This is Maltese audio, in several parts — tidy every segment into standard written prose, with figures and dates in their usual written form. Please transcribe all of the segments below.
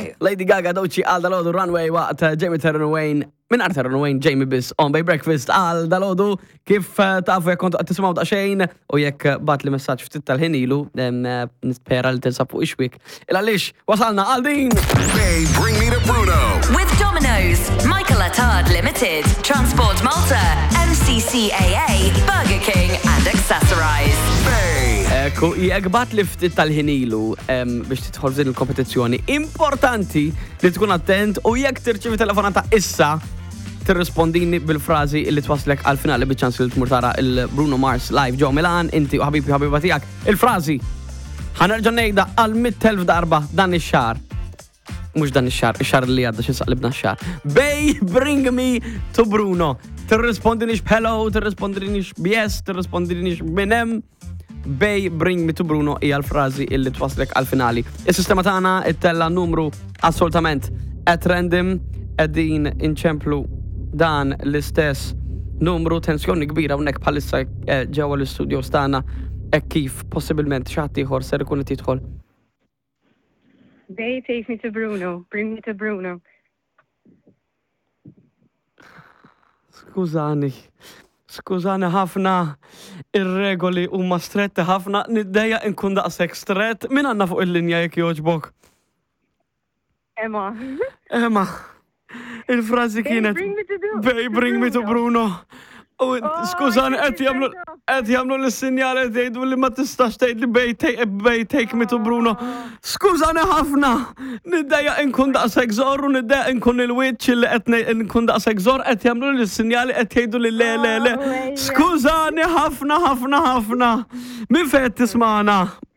Runway. Lady Gaga doċi għal dalodu Runway waqt Jamie Terran-Wayne min għar Terran-Wayne Jamie Biss on Bay Breakfast għal dalodu kif tafu jek kontu għattisimaw daqxejn u jek bat li messaċ ftit tal-ħinilu nispera li tinsab fuq ixwik il-għalix wasalna għal din Bay Bring Me to Bruno With Domino's, Michael Attard Limited, Transport Malta, MCCAA, Burger King and Accessorize. Bay Ekku, jek bat li ftit tal-ħinilu biex titħol din il-kompetizzjoni importanti li tkun attent u jek tirċivi telefonata issa tirrispondini bil-frazi li twaslek għal-finali bieċans li tmurtara il-Bruno Mars live ġo Milan, inti u ħabiba tijak. Il-frazi ħanerġa' ngħidha għal 100,000 darba dan ix-xahar. Mhux dan ix-xahar li għadda x'insaqlibna x-xahar. Bay Bring Me to Bruno. Tirrispondinix b'hello, tirrispondinix b'yes, tirrispondinix b'inem. Bay Bring Me to Bruno hija l-frażi illi twaslek għal-finali. Is-sistema tagħna ittella numru assolutament at random qegħdin inċemplu dan l-istess numru tensjoni kbira hawnhekk bħalissa ġewwa l-istudio tagħna hekk kif possibilment xi ħadd ieħor ser ikun qed jidħol. Bay, take me to Bruno. Bring me to Bruno. Skużani ħafna, ir-regoli huma stretti ħafna, niddejja nkun daqshekk strett. Min għandna fuq il-linja jekk jogħġbok? Emma, il-frażi kienet Bay Bring Me to Bruno. U skużani qed jagħmlu l-sinjal qed jgħidu li ma tistax tgħid li Bay Take Me to Bruno. Skużani ħafna, niddejja nkun daqshekk żgħar u niddejja nkun il-wiċċ li qed nkun daqshekk żgħar qed jagħmlu l-sinjali qed jgħidu li le. Skużani ħafna. Min fejn tismana?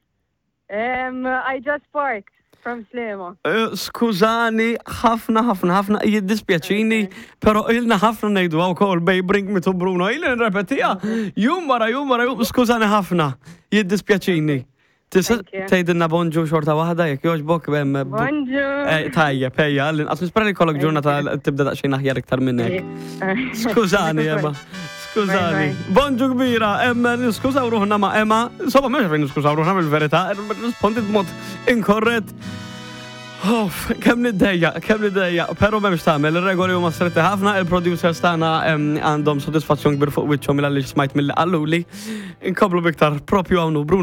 I just parked from Slema. Skużani ħafna jiddispjaċini, pero ilna ħafna ngħidu wkoll Bay Bring Me to Bruno. Ilna nrepetija jum wara jum. Skużani ħafna jiddispjaċini. Tgħidilna bonġu xorta waħda jekk jogħġbok Bonġu. Tajjeb, ejja, qas nispera li jkollok ġurnata tibda daqsxejn aħjar iktar minn hekk. Skużani, Emma. Skużani. Bonġu kbira, niskużaw ruħna ma' Emma. Insomma, mhux fejn niskużaw ruħna bil-verità, rispondit b'mod inkorrett. Kemm niddejja, però m'hemmx tagħmel, ir-regoli huma stretti ħafna, il-producers tagħna għandhom sodisfazzjon kbir fuq wiċċhom il-għaliex smajt mill-li qalluli. Inkomplu biktar propju hawn Bruno